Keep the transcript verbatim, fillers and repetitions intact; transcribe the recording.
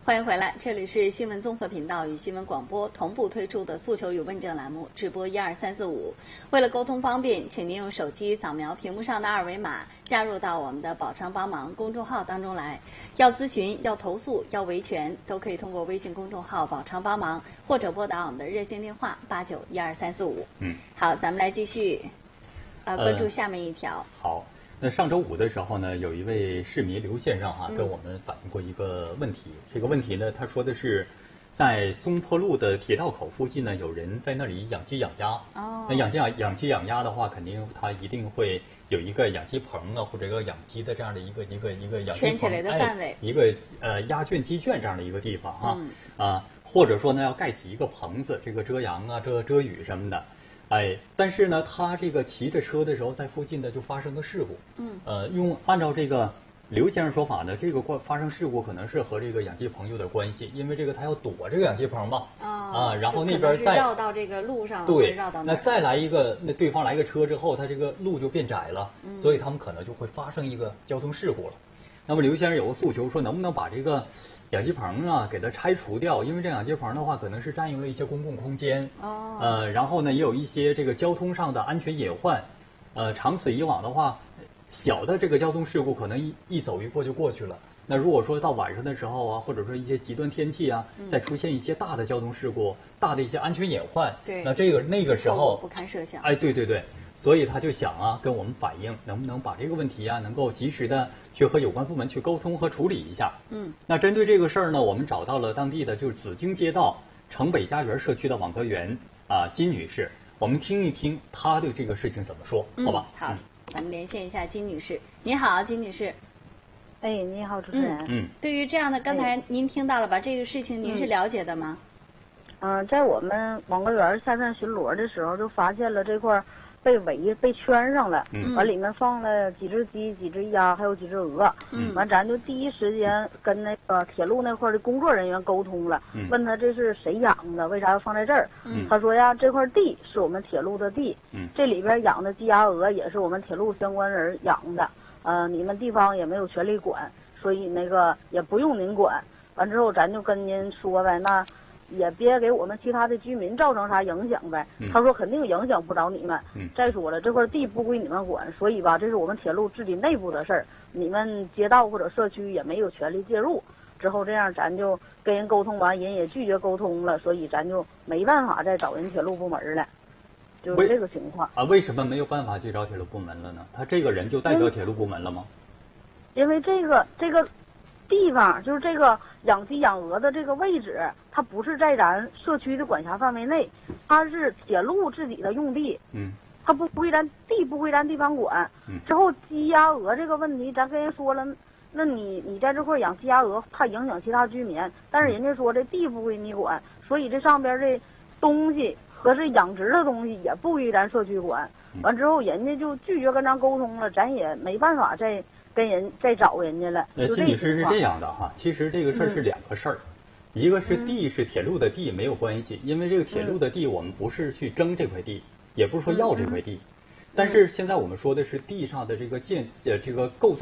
欢迎回来，这里是新闻综合频道与新闻广播同步推出的诉求与问政栏目，直播一二三四五。为了沟通方便，请您用手机扫描屏幕上的二维码，加入到我们的宝昌帮忙公众号当中来。要咨询、要投诉、要维权，都可以通过微信公众号宝昌帮忙，或者拨打我们的热线电话八九一二三四五。嗯，好，咱们来继续，呃，关注下面一条。 呃、好。那上周五的时候呢，有一位市民刘先生哈、啊、跟我们反映过一个问题。嗯、这个问题呢，他说的是，在松坡路的铁道口附近呢，有人在那里养鸡养鸭。哦。那养鸡养养鸡养鸭的话，肯定他一定会有一个养鸡棚啊，或者一个养鸡的这样的一个一个一个养鸡棚圈起来的范围， 哎、一个呃鸭圈鸡圈这样的一个地方啊、嗯、啊，或者说呢要盖起一个棚子，这个遮阳啊、遮遮雨什么的。哎，但是呢，他这个骑着车的时候，在附近呢就发生个事故。嗯。呃，用按照这个刘先生说法呢，这个发生事故可能是和这个养鸡棚有点关系，因为这个他要躲这个养鸡棚嘛。哦、啊。然后那边再绕到这个路上了。 对。 绕到那再来一个，那对方来个车之后，他这个路就变窄了，嗯、所以他们可能就会发生一个交通事故了。那么刘先生有个诉求说，能不能把这个养鸡棚啊给它拆除掉？因为这养鸡棚的话，可能是占用了一些公共空间。哦。呃，然后呢，也有一些这个交通上的安全隐患。呃，长此以往的话，小的这个交通事故可能一一走一过就过去了。那如果说到晚上的时候啊，或者说一些极端天气啊，嗯、再出现一些大的交通事故、大的一些安全隐患， 对， 那这个那个时候不堪设想。 哎，对对对。所以他就想啊，跟我们反映，能不能把这个问题啊，能够及时的去和有关部门去沟通和处理一下。嗯，那针对这个事儿呢，我们找到了当地的就是紫荆街道城北家园社区的网格员啊金女士，我们听一听她对这个事情怎么说， 嗯、 好吧？ 好，嗯、咱们连线一下金女士。你好，金女士。 哎，你好，主持人。 嗯，对于这样的，刚才您听到了吧？这个事情您是了解的吗？ 嗯、呃，在我们网格员下站巡逻的时候，就发现了这块被围被圈上了，嗯，完里面放了几只鸡、几只鸭，还有几只鹅，嗯，完咱就第一时间跟那个铁路那块的工作人员沟通了，嗯，问他这是谁养的，为啥要放在这儿？嗯，他说呀，这块地是我们铁路的地，嗯，这里边养的鸡鸭鹅也是我们铁路相关人养的，呃，你们地方也没有权利管，所以那个也不用您管。完之后咱就跟您说呗，那也别给我们其他的居民造成啥影响呗。嗯、他说肯定影响不着你们。嗯、再说了，这块地不归你们管，所以吧，这是我们铁路自己内部的事儿，你们街道或者社区也没有权利介入。之后这样，咱就跟人沟通完，人也拒绝沟通了，所以咱就没办法再找人铁路部门了，就是这个情况。 啊，为什么没有办法去找铁路部门了呢？他这个人就代表铁路部门了吗？ 因为这个这个地方就是这个养鸡养鹅的这个位置，它不是在咱社区的管辖范围内，它是铁路自己的用地。嗯，它不归咱地不归咱地方管。嗯，之后鸡鸭鹅这个问题，咱跟人说了，那你你在这块养鸡鸭鹅，怕影响其他居民，但是人家说这地不归你管，所以这上边这东西和这养殖的东西也不归咱社区管。完之后，人家就拒绝跟咱沟通了，咱也没办法再跟人再找人家了。 呃，金女士是这样的哈，其实这个事儿是两个事儿，嗯、一个是地是铁路的地没有关系，因为这个铁路的地我们不是去争这块地，也不是说要这块地，但是现在我们说的是地上的这个建呃这个构造。